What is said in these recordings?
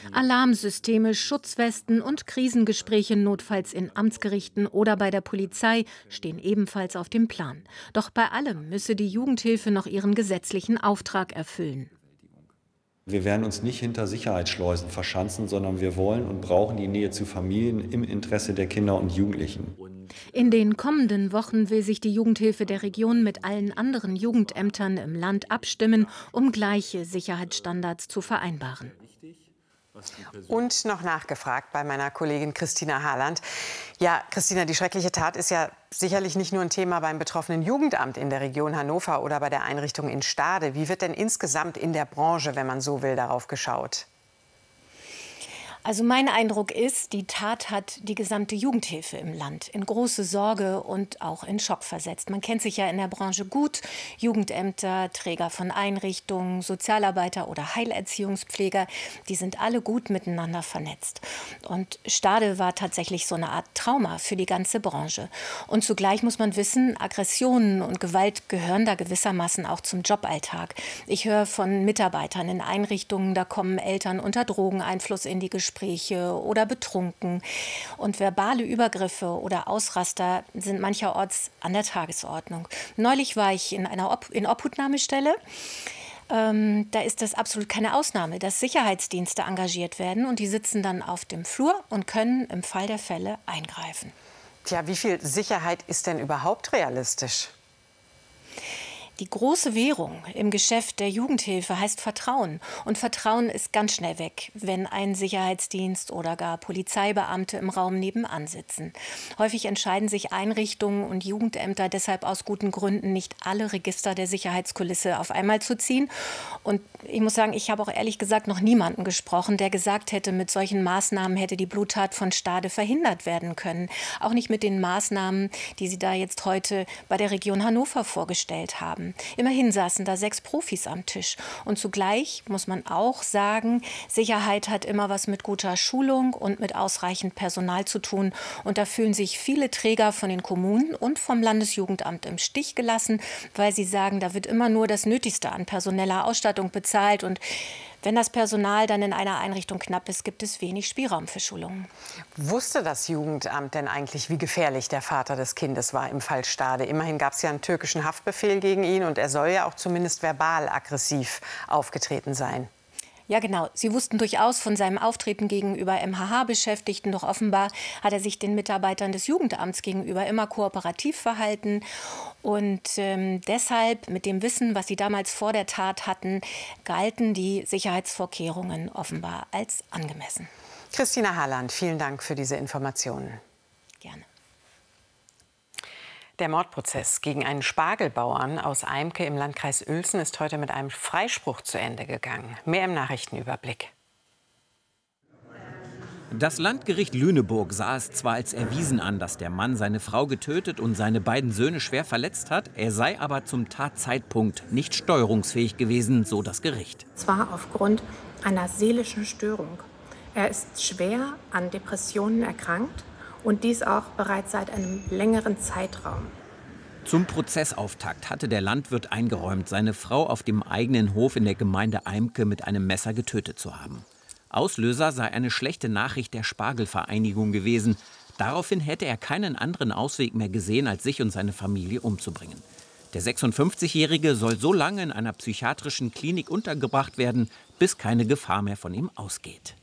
Alarmsysteme, Schutzwesten und Krisengespräche notfalls in Amtsgerichten oder bei der Polizei stehen ebenfalls auf dem Plan. Doch bei allem müsse die Jugendhilfe noch ihren gesetzlichen Auftrag erfüllen. Wir werden uns nicht hinter Sicherheitsschleusen verschanzen, sondern wir wollen und brauchen die Nähe zu Familien im Interesse der Kinder und Jugendlichen. In den kommenden Wochen will sich die Jugendhilfe der Region mit allen anderen Jugendämtern im Land abstimmen, um gleiche Sicherheitsstandards zu vereinbaren. Und noch nachgefragt bei meiner Kollegin Christina Harland. Ja, Christina, die schreckliche Tat ist ja sicherlich nicht nur ein Thema beim betroffenen Jugendamt in der Region Hannover oder bei der Einrichtung in Stade. Wie wird denn insgesamt in der Branche, wenn man so will, darauf geschaut? Also mein Eindruck ist, die Tat hat die gesamte Jugendhilfe im Land in große Sorge und auch in Schock versetzt. Man kennt sich ja in der Branche gut. Jugendämter, Träger von Einrichtungen, Sozialarbeiter oder Heilerziehungspfleger, die sind alle gut miteinander vernetzt. Und Stade war tatsächlich so eine Art Trauma für die ganze Branche. Und zugleich muss man wissen, Aggressionen und Gewalt gehören da gewissermaßen auch zum Joballtag. Ich höre von Mitarbeitern in Einrichtungen, da kommen Eltern unter Drogeneinfluss in die Gespräche oder betrunken. Und verbale Übergriffe oder Ausraster sind mancherorts an der Tagesordnung. Neulich war ich in einer Obhutnahmestelle. Da ist das absolut keine Ausnahme, dass Sicherheitsdienste engagiert werden und die sitzen dann auf dem Flur und können im Fall der Fälle eingreifen. Tja, wie viel Sicherheit ist denn überhaupt realistisch? Die große Währung im Geschäft der Jugendhilfe heißt Vertrauen. Und Vertrauen ist ganz schnell weg, wenn ein Sicherheitsdienst oder gar Polizeibeamte im Raum nebenan sitzen. Häufig entscheiden sich Einrichtungen und Jugendämter deshalb aus guten Gründen, nicht alle Register der Sicherheitskulisse auf einmal zu ziehen. Und ich muss sagen, ich habe auch ehrlich gesagt noch niemanden gesprochen, der gesagt hätte, mit solchen Maßnahmen hätte die Bluttat von Stade verhindert werden können. Auch nicht mit den Maßnahmen, die Sie da jetzt heute bei der Region Hannover vorgestellt haben. Immerhin saßen da 6 Profis am Tisch. Und zugleich muss man auch sagen, Sicherheit hat immer was mit guter Schulung und mit ausreichend Personal zu tun. Und da fühlen sich viele Träger von den Kommunen und vom Landesjugendamt im Stich gelassen, weil sie sagen, da wird immer nur das Nötigste an personeller Ausstattung bezahlt. Und wenn das Personal dann in einer Einrichtung knapp ist, gibt es wenig Spielraum für Schulungen. Wusste das Jugendamt denn eigentlich, wie gefährlich der Vater des Kindes war im Fall Stade? Immerhin gab es ja einen türkischen Haftbefehl gegen ihn und er soll ja auch zumindest verbal aggressiv aufgetreten sein. Ja, genau. Sie wussten durchaus von seinem Auftreten gegenüber MHH-Beschäftigten, doch offenbar hat er sich den Mitarbeitern des Jugendamts gegenüber immer kooperativ verhalten. Und deshalb, mit dem Wissen, was sie damals vor der Tat hatten, galten die Sicherheitsvorkehrungen offenbar als angemessen. Christina Harland, vielen Dank für diese Informationen. Gerne. Der Mordprozess gegen einen Spargelbauern aus Eimke im Landkreis Uelzen ist heute mit einem Freispruch zu Ende gegangen. Mehr im Nachrichtenüberblick. Das Landgericht Lüneburg sah es zwar als erwiesen an, dass der Mann seine Frau getötet und seine beiden Söhne schwer verletzt hat, er sei aber zum Tatzeitpunkt nicht steuerungsfähig gewesen, so das Gericht. Zwar aufgrund einer seelischen Störung. Er ist schwer an Depressionen erkrankt. Und dies auch bereits seit einem längeren Zeitraum. Zum Prozessauftakt hatte der Landwirt eingeräumt, seine Frau auf dem eigenen Hof in der Gemeinde Eimke mit einem Messer getötet zu haben. Auslöser sei eine schlechte Nachricht der Spargelvereinigung gewesen. Daraufhin hätte er keinen anderen Ausweg mehr gesehen, als sich und seine Familie umzubringen. Der 56-Jährige soll so lange in einer psychiatrischen Klinik untergebracht werden, bis keine Gefahr mehr von ihm ausgeht.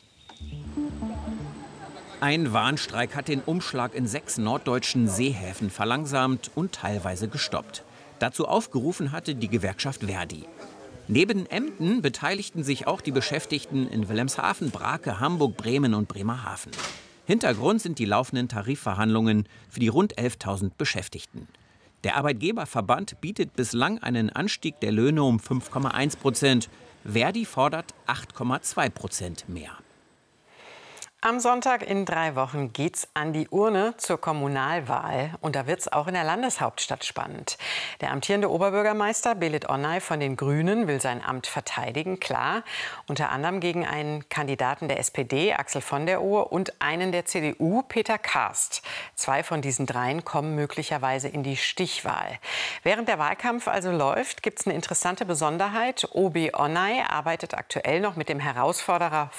Ein Warnstreik hat den Umschlag in 6 norddeutschen Seehäfen verlangsamt und teilweise gestoppt. Dazu aufgerufen hatte die Gewerkschaft Verdi. Neben Emden beteiligten sich auch die Beschäftigten in Wilhelmshaven, Brake, Hamburg, Bremen und Bremerhaven. Hintergrund sind die laufenden Tarifverhandlungen für die rund 11.000 Beschäftigten. Der Arbeitgeberverband bietet bislang einen Anstieg der Löhne um 5,1%. Verdi fordert 8,2% mehr. Am Sonntag in 3 Wochen geht's an die Urne zur Kommunalwahl. Und da wird's auch in der Landeshauptstadt spannend. Der amtierende Oberbürgermeister Belit Onay von den Grünen will sein Amt verteidigen, klar. Unter anderem gegen einen Kandidaten der SPD, Axel von der Ohe, und einen der CDU, Peter Karst. 2 von diesen 3 kommen möglicherweise in die Stichwahl. Während der Wahlkampf also läuft, gibt's eine interessante Besonderheit. OB Onay arbeitet aktuell noch mit dem Herausforderer